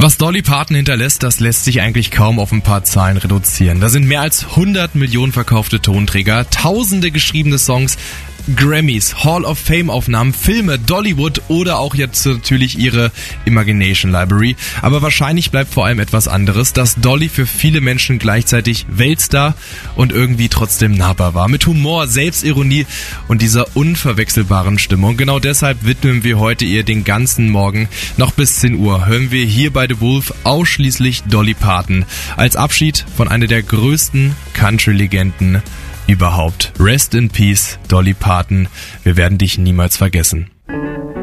Was Dolly Parton hinterlässt, das lässt sich eigentlich kaum auf ein paar Zahlen reduzieren. Da sind mehr als 100 Millionen verkaufte Tonträger, tausende geschriebene Songs, Grammys, Hall of Fame Aufnahmen, Filme, Dollywood oder auch jetzt natürlich ihre Imagination Library. Aber wahrscheinlich bleibt vor allem etwas anderes, dass Dolly für viele Menschen gleichzeitig Weltstar und irgendwie trotzdem nahbar war. Mit Humor, Selbstironie und dieser unverwechselbaren Stimmung. Genau deshalb widmen wir heute ihr den ganzen Morgen. Noch bis 10 Uhr hören wir hier bei The Wolf ausschließlich Dolly Parton. Als Abschied von einer der größten Country-Legenden überhaupt. Rest in Peace, Dolly Parton. Wir werden dich niemals vergessen.